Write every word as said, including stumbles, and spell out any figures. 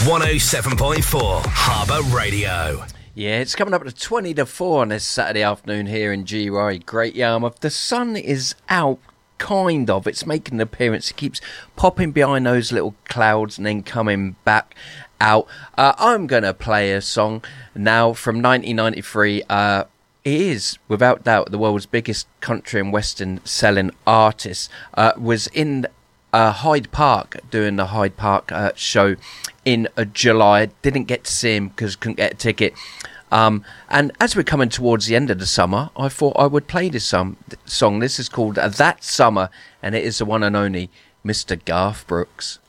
one oh seven point four Harbour Radio. Yeah, it's coming up to twenty to four on this Saturday afternoon here in G R I, Great Yarmouth. The sun is out, kind of. It's making an appearance. It keeps popping behind those little clouds and then coming back out. Uh, I'm going to play a song now from nineteen ninety-three. Uh, it is, without doubt, the world's biggest country and western selling artist. Uh, was in uh, Hyde Park doing the Hyde Park uh, show in uh, July. Didn't get to see him because couldn't get a ticket. Um, and as we're coming towards the end of the summer, I thought I would play this um, song. This is called uh, That Summer, and it is the one and only Mister Garth Brooks.